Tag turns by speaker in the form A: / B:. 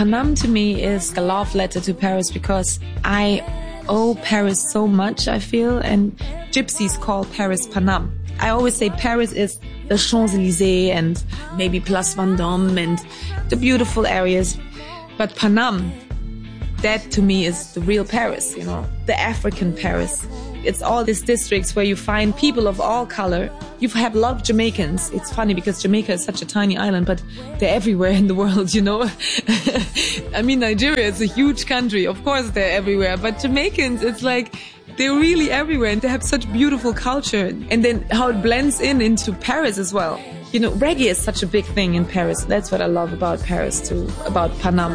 A: Panam to me is a love letter to Paris because I owe Paris so much, I feel, and gypsies call Paris Panam. I always say Paris is the Champs-Élysées and maybe Place Vendôme and the beautiful areas. But Panam, that to me is the real Paris, you know, the African Paris. It's all these districts where you find people of all color. You have a lot of Jamaicans. It's funny because Jamaica is such a tiny island, but they're everywhere in the world, you know. I mean, Nigeria is a huge country. Of course, they're everywhere. But Jamaicans, it's like they're really everywhere and they have such beautiful culture. And then how it blends into Paris as well. You know, reggae is such a big thing in Paris. That's what I love about Paris too, about Panam.